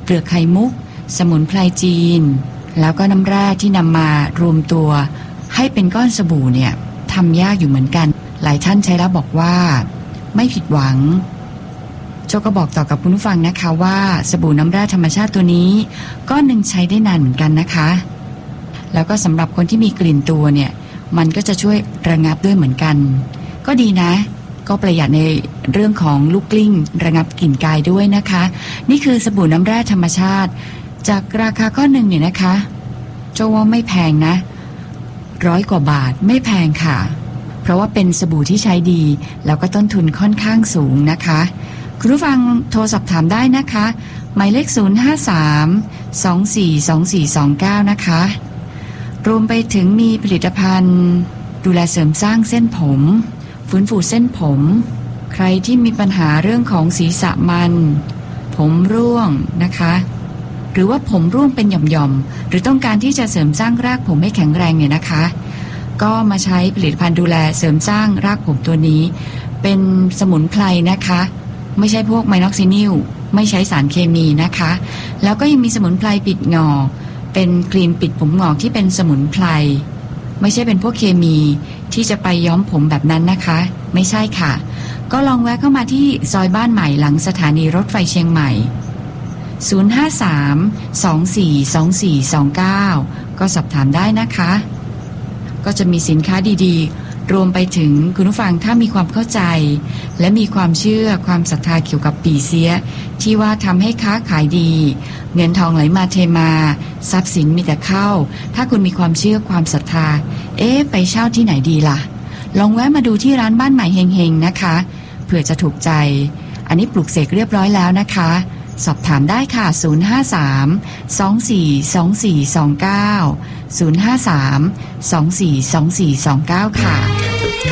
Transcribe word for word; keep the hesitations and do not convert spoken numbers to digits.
เปลือกไข่มุกสมุนไพรจีนแล้วก็น้ำแร่ที่นำมารวมตัวให้เป็นก้อนสบู่เนี่ยทำยากอยู่เหมือนกันหลายท่านใช้แล้วบอกว่าไม่ผิดหวังโจก็บอกต่อกับคุณผู้ฟังนะคะว่าสบู่น้ำแร่ธรรมชาติตัวนี้ก้อนหนึ่งใช้ได้นานเหมือนกันนะคะแล้วก็สำหรับคนที่มีกลิ่นตัวเนี่ยมันก็จะช่วยระงับด้วยเหมือนกันก็ดีนะก็ประหยัดในเรื่องของลูกกลิ้งระงับกลิ่นกายด้วยนะคะนี่คือสบู่น้ำแร่ธรรมชาติจากราคาก้อนหนึ่งเนี่ยนะคะโจว่าไม่แพงนะร้อยกว่าบาทไม่แพงค่ะเพราะว่าเป็นสบู่ที่ใช้ดีแล้วก็ต้นทุนค่อนข้างสูงนะคะคุณผู้ฟังโทรสอบถามได้นะคะหมายเลขศูนย์ ห้า สาม สอง สี่ สอง สี่ สอง เก้านะคะรวมไปถึงมีผลิตภัณฑ์ดูแลเสริมสร้างเส้นผมฟื้นฟูเส้นผมใครที่มีปัญหาเรื่องของศีรษะมันผมร่วงนะคะหรือว่าผมร่วงเป็นหย่อมๆหรือต้องการที่จะเสริมสร้างรากผมให้แข็งแรงเนี่ยนะคะก็มาใช้ผลิตภัณฑ์ดูแลเสริมสร้างรากผมตัวนี้เป็นสมุนไพรนะคะไม่ใช่พวกไมน็อกซินิลไม่ใช้สารเคมีนะคะแล้วก็ยังมีสมุนไพรปิดงอกเป็นครีมปิดผมงอกที่เป็นสมุนไพรไม่ใช่เป็นพวกเคมีที่จะไปย้อมผมแบบนั้นนะคะไม่ใช่ค่ะก็ลองแวะเข้ามาที่ซอยบ้านใหม่หลังสถานีรถไฟเชียงใหม่ศูนย์ ห้า สาม สอง สี่ สอง สี่ สอง เก้าก็สอบถามได้นะคะก็จะมีสินค้าดีๆรวมไปถึงคุณผู้ฟังถ้ามีความเข้าใจและมีความเชื่อความศรัทธาเกี่ยวกับปี่เสียที่ว่าทำให้ค้าขายดีเงินทองไหลมาเทมาทรัพย์สินมีแต่เข้าถ้าคุณมีความเชื่อความศรัทธาเอ๊ะไปเช่าที่ไหนดีล่ะลองแวะมาดูที่ร้านบ้านใหม่เฮงๆนะคะเผื่อจะถูกใจอันนี้ปลูกเสกเรียบร้อยแล้วนะคะสอบถามได้ค่ะศูนย์ ห้า สาม สอง สี่ สอง สี่ สอง เก้า ศูนย์ ห้า สาม สอง สี่ สอง สี่ สอง เก้าค่ะ